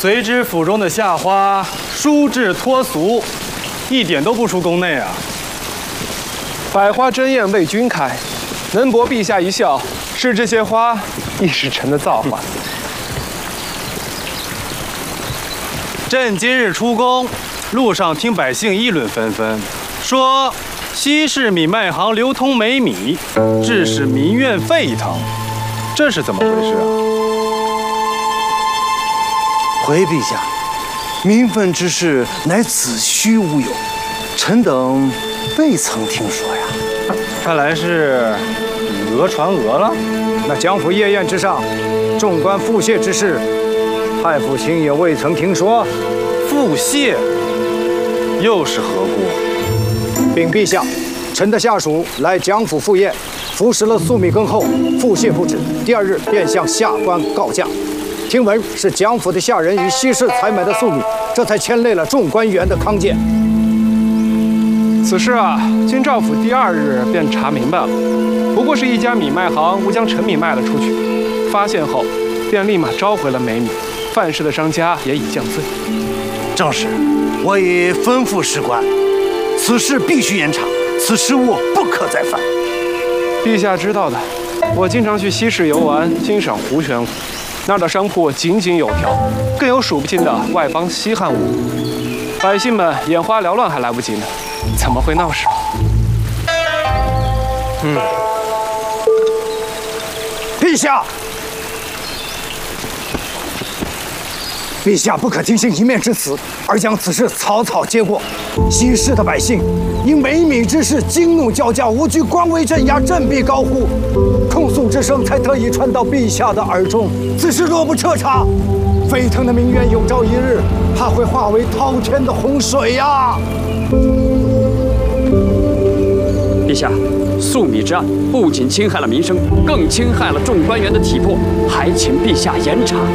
随之府中的夏花疏至脱俗，一点都不出宫内啊。 百花争艳为君开，能博陛下一笑，是这些花亦是臣的造化。 朕今日出宫，路上听百姓议论纷纷，说西市米卖行流通美米，致使民怨沸腾，这是怎么回事啊？ 回陛下，民愤之事乃子虚乌有，臣等未曾听说呀。 看来是讹传讹了。 那江府夜宴之上，纵观腹泻之事，太傅卿也未曾听说。 腹泻，又是何故？ 禀陛下，臣的下属来江府赴宴，服食了粟米羹后，腹泻不止，第二日便向下官告假。听闻是江府的下人于西市采买的粟米，这才牵累了众官员的康健。 此事啊，经赵府第二日便查明白了，不过是一家米卖行误将陈米卖了出去，发现后便立马召回了美米，犯事的商家也已降罪。 正是，我已吩咐史官，此事必须严查，此失误不可再犯。 陛下知道的，我经常去西市游玩，欣赏胡旋舞，那儿的商铺井井有条，更有数不尽的外邦稀罕物，百姓们眼花缭乱还来不及呢，怎么会闹事？ 陛下，陛下不可听信一面之词，而将此事草草接过。西市的百姓因美米之事惊怒交加，无惧官威镇压，振臂高呼，控诉之声才得以传到陛下的耳中。此事若不彻查，沸腾的民怨有朝一日怕会化为滔天的洪水呀！ 陛下，粟米之案不仅侵害了民生，更侵害了众官员的体魄，还请陛下严查。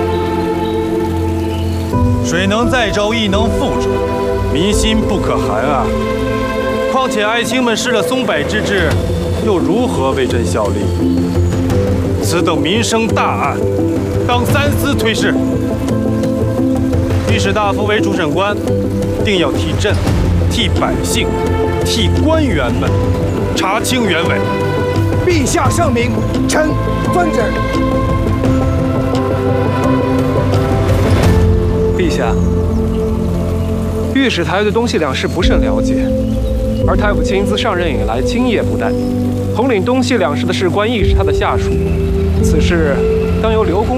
水能载舟，亦能覆舟，民心不可寒啊！况且爱卿们失了松柏之志，又如何为朕效力？此等民生大案，当三思推事。御史大夫为主审官，定要替朕、替百姓、替官员们查清原委。 陛下圣明，臣遵旨。 陛下，御史台对东西两市不甚了解，而太傅卿自上任以来今夜不怠，统领东西两市的事官亦是他的下属，此事当由刘公